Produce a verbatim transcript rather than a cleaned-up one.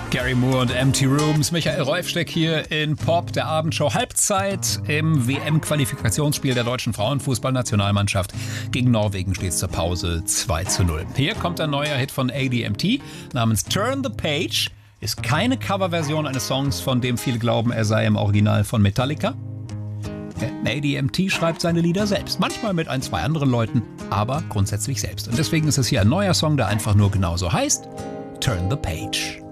Gary Moore und Empty Rooms. Michael Reufsteck hier in Pop, der Abendshow. Halbzeit im W M-Qualifikationsspiel der deutschen Frauenfußballnationalmannschaft. Gegen Norwegen steht es zur Pause zwei zu null. Hier kommt ein neuer Hit von A D M T namens Turn the Page. Ist keine Coverversion eines Songs, von dem viele glauben, er sei im Original von Metallica. A D M T schreibt seine Lieder selbst. Manchmal mit ein, zwei anderen Leuten, aber grundsätzlich selbst. Und deswegen ist es hier ein neuer Song, der einfach nur genauso heißt. Turn the Page.